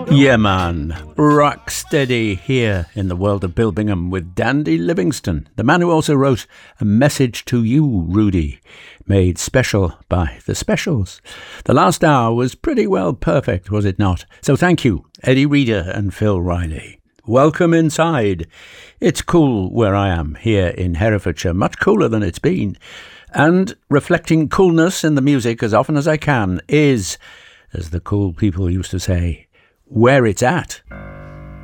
Yeah, man. Rock steady here in the world of Bill Bingham with Dandy Livingstone, the man who also wrote A Message to You, Rudy, made special by the Specials. The last hour was pretty well perfect, was it not? So thank you, Eddie Reader and Phil Riley. Welcome inside. It's cool where I am here in Herefordshire, much cooler than it's been. And reflecting coolness in the music as often as I can is, as the cool people used to say, where it's at.